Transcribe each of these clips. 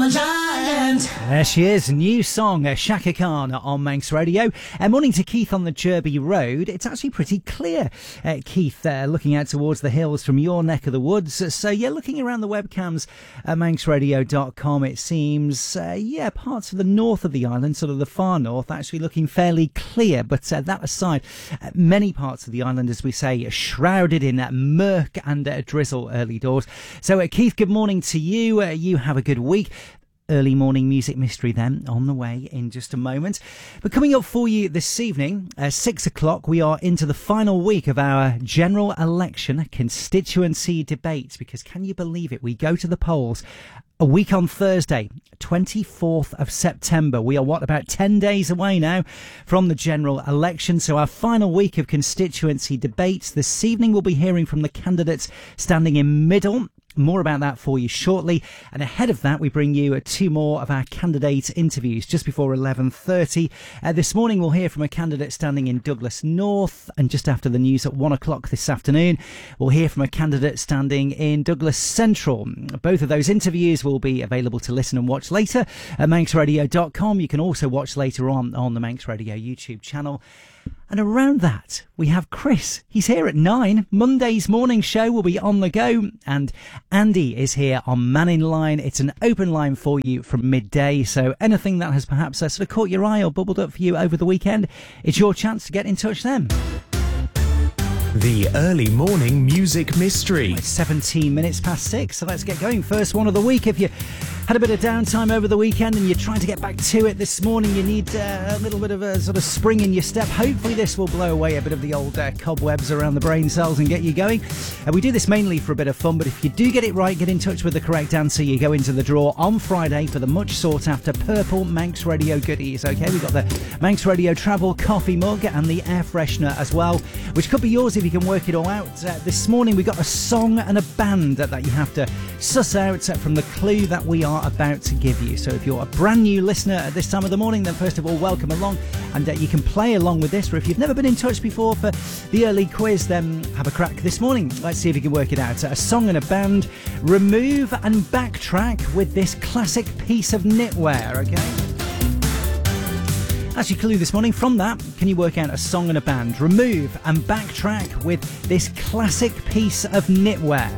a giant. There she is, new song, Shaka Khan on Manx Radio. Morning to Keith on the Jerby Road. It's actually pretty clear, Keith, looking out towards the hills from your neck of the woods. So, yeah, looking around the webcams at manxradio.com, it seems, parts of the north of the island, sort of the far north, actually looking fairly clear. But that aside, many parts of the island, as we say, are shrouded in murk and drizzle early doors. So, Keith, good morning to you. You have a good week. Early morning music mystery then on the way in just a moment. But coming up for you this evening, 6 o'clock, we are into the final week of our general election constituency debate. Because can you believe it? We go to the polls a week on Thursday, 24th of September. We are, about 10 days away now from the general election. So our final week of constituency debates. This evening we'll be hearing from the candidates standing in middle. More about that for you shortly. And ahead of that, we bring you two more of our candidate interviews just before 11:30. This morning, we'll hear from a candidate standing in Douglas North. And just after the news at 1 o'clock this afternoon, we'll hear from a candidate standing in Douglas Central. Both of those interviews will be available to listen and watch later at manxradio.com. You can also watch later on the Manx Radio YouTube channel. And around that, we have Chris. He's here at 9. Monday's morning show will be on the go. And Andy is here on Man in Line. It's an open line for you from midday. So anything that has perhaps sort of caught your eye or bubbled up for you over the weekend, it's your chance to get in touch then. The early morning music mystery. It's 17 minutes past 6, so let's get going. First one of the week. If you had a bit of downtime over the weekend and you're trying to get back to it this morning, you need a little bit of a sort of spring in your step. Hopefully this will blow away a bit of the old cobwebs around the brain cells and get you going. We do this mainly for a bit of fun, but if you do get it right, get in touch with the correct answer, you go into the draw on Friday for the much sought after purple Manx Radio goodies. Okay, we've got the Manx Radio travel coffee mug and the air freshener as well, which could be yours if you can work it all out. This morning we got a song and a band that you have to suss out from the clue that we are about to give you. So if you're a brand new listener at this time of the morning, then first of all, welcome along, and you can play along with this. Or if you've never been in touch before for the early quiz, then have a crack this morning. Let's see if you can work it out. A song and a band, remove and backtrack with this classic piece of knitwear. Okay, that's your clue this morning. From that, can you work out a song and a band? Remove and backtrack with this classic piece of knitwear.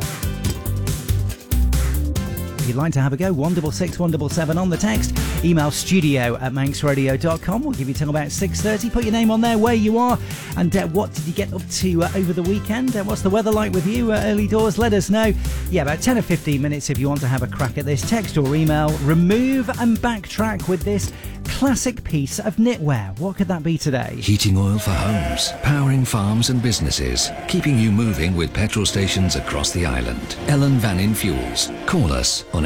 If you'd like to have a go, 166 177 on the text. Email studio@manxradio.com. We'll give you till about 6:30. Put your name on there, where you are, and what did you get up to over the weekend? What's the weather like with you early doors? Let us know. Yeah, about 10 or 15 minutes if you want to have a crack at this. Text or email, remove and backtrack with this classic piece of knitwear. What could that be today? Heating oil for homes, powering farms and businesses, keeping you moving with petrol stations across the island. Ellen Vannin Fuels. Call us on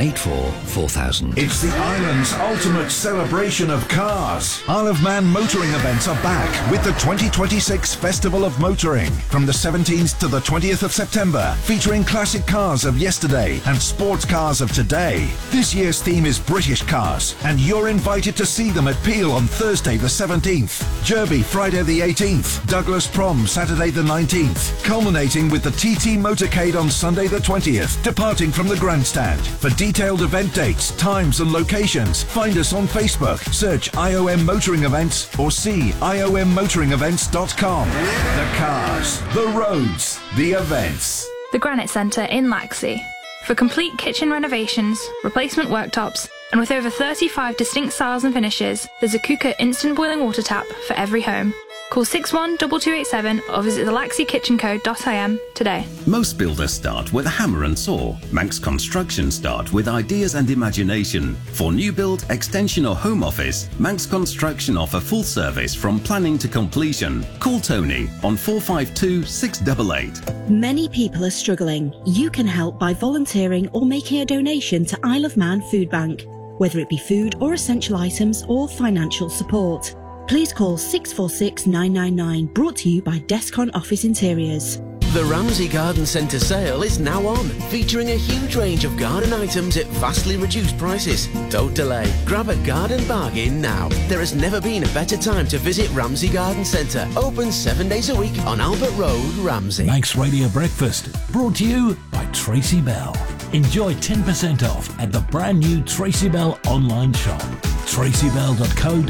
844000. It's the island's ultimate celebration of cars. Isle of Man motoring events are back with the 2026 Festival of Motoring from the 17th to the 20th of September, featuring classic cars of yesterday and sports cars of today. This year's theme is British cars, and you're invited to see them at Peel on Thursday the 17th, Jerby Friday the 18th, Douglas Prom Saturday the 19th, culminating with the TT Motorcade on Sunday the 20th, departing from the grandstand. For detailed event dates, times and locations, find us on Facebook, search IOM Motoring Events or see iommotoringevents.com. The cars, the roads, the events. The Granite Centre in Laxey. For complete kitchen renovations, replacement worktops, and with over 35 distinct styles and finishes, there's a Kuka instant boiling water tap for every home. Call 612287 or visit thelaxeykitchenco.im today. Most builders start with a hammer and saw. Manx Construction start with ideas and imagination. For new build, extension or home office, Manx Construction offer full service from planning to completion. Call Tony on 452 688. Many people are struggling. You can help by volunteering or making a donation to Isle of Man Food Bank, whether it be food or essential items or financial support. Please call 646 999, brought to you by Descon Office Interiors. The Ramsey Garden Centre sale is now on, featuring a huge range of garden items at vastly reduced prices. Don't delay. Grab a garden bargain now. There has never been a better time to visit Ramsey Garden Centre. Open 7 days a week on Albert Road, Ramsey. Manx Radio Breakfast, brought to you by Tracy Bell. Enjoy 10% off at the brand new Tracy Bell online shop, tracybell.co.uk.